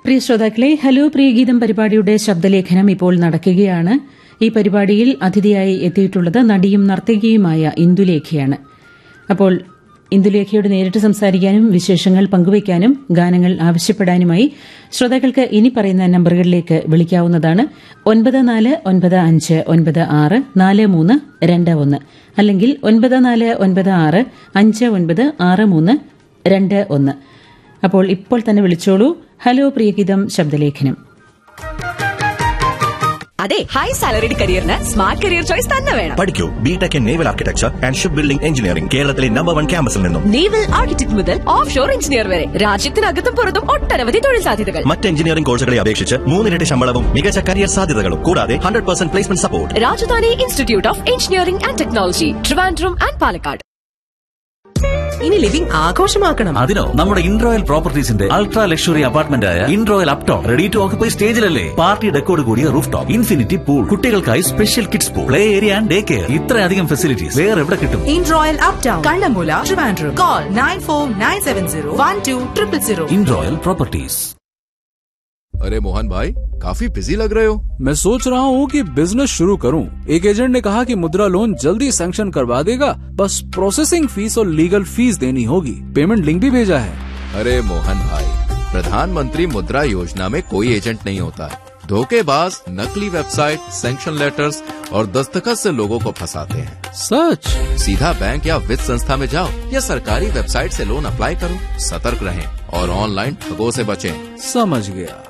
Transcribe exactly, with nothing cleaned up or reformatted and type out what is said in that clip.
പ്രിയ ശ്രോതാക്കളെ, ഹലോ പ്രിയഗീതം പരിപാടിയുടെ ശബ്ദലേഖനം ഇപ്പോൾ നടക്കുകയാണ്. ഈ പരിപാടിയിൽ അതിഥിയായി എത്തിയിട്ടുള്ളത് നടിയും നർത്തകിയുമായ ഇന്ദുലേഖയാണ്. അപ്പോൾ ഇന്ദുലേഖയോട് നേരിട്ട് സംസാരിക്കാനും വിശേഷങ്ങൾ പങ്കുവയ്ക്കാനും ഗാനങ്ങൾ ആവശ്യപ്പെടാനുമായി ശ്രോതാക്കൾക്ക് ഇനി പറയുന്ന നമ്പറുകളിലേക്ക് വിളിക്കാവുന്നതാണ്. ഒൻപത് നാല് ഒൻപത് അഞ്ച് ഒൻപത് ആറ് നാല് മൂന്ന് രണ്ട് ഒന്ന് അല്ലെങ്കിൽ ഒൻപത് നാല് ഒൻപത് ആറ് അഞ്ച് ഒൻപത് ആറ് മൂന്ന് രണ്ട് ഒന്ന്. അപ്പോൾ ഇപ്പോൾ തന്നെ വിളിച്ചോളൂ. ഹലോ പ്രിയഗീതം ശബ്ദലേഖനം. അതെ, high salaried കരിയറിന് smart career choice തന്നെ വേണം. പഠിക്കൂ BTech in naval architecture and ship building engineering, കേരളത്തിലെ നമ്പർ വൺ ക്യാമ്പസിൽ നിന്നും. നേവൽ ആർക്കിടെക്ട് മുതൽ ഓഫ് ഷോർ എഞ്ചിനീയർ വരെ രാജ്യത്തിനകത്തും പുറത്തും ഒട്ടനവധി തൊഴിൽ സാധ്യതകൾ. മറ്റ് എഞ്ചിനീയറിംഗ് കോഴ്സുകളെ അപേക്ഷിച്ച് മൂന്നിരട്ടി ശമ്പളവും മികച്ച കരിയർ സാധ്യതകളും കൂടാതെ hundred percent placement support. Rajdhani institute of engineering and technology, Trivandrum and Palakkad. ഇനി ലിവിംഗ് ആഘോഷമാക്കണം. അതിനോ നമ്മുടെ ഇൻറോയൽ പ്രോപ്പർട്ടീസിന്റെ അൾട്രാ ലക്ഷറി അപ്പാർട്ട്മെന്റ് ആയ ഇൻറോയൽ Upton ready to occupy സ്റ്റേജിലല്ലേ. Party ഡെക്കോട് കൂടിയ റൂഫ് ടോപ്പ്, ഇൻഫിനിറ്റി പൂൾ, കുട്ടികൾക്കായി special kids pool, play area and day care. ഇത്രയധികം facilities വേറെ എവിടെ കിട്ടും? ഇൻറോയൽ uptown, Kannammoola, Trivandrum. Call nine four nine seven zero one two triple zero. ഇൻറോയൽ properties. अरे मोहन भाई, काफी बिजी लग रहे हो. मैं सोच रहा हूँ कि बिजनेस शुरू करूँ. एक एजेंट ने कहा कि मुद्रा लोन जल्दी सैंक्शन करवा देगा, बस प्रोसेसिंग फीस और लीगल फीस देनी होगी. पेमेंट लिंक भी भेजा है. अरे मोहन भाई, प्रधानमंत्री मुद्रा योजना में कोई एजेंट नहीं होता है. धोखेबाज नकली वेबसाइट, सैंक्शन लेटर्स और दस्तखत से लोगों को फंसाते हैं. सच? सीधा बैंक या वित्त संस्था में जाओ या सरकारी वेबसाइट से लोन अप्लाई करो. सतर्क रहें और ऑनलाइन ठगों से बचें. समझ गया.